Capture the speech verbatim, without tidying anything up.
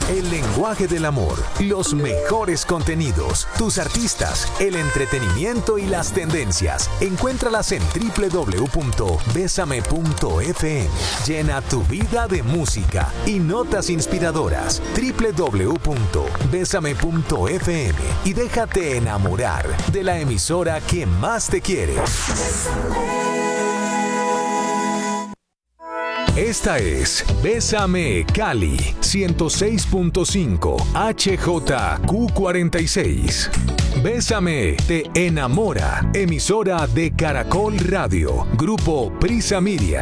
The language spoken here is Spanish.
El lenguaje del amor, los mejores contenidos, tus artistas, el entretenimiento y las tendencias. Encuéntralas en doble u doble u doble u punto besame punto efe eme. Llena tu vida de música y notas inspiradoras. doble u doble u doble u punto besame punto efe eme y déjate enamorar de la emisora que más te quiere. Esta es Bésame Cali ciento seis punto cinco H J Q cuarenta y seis. Bésame te enamora. Emisora de Caracol Radio. Grupo Prisa Media.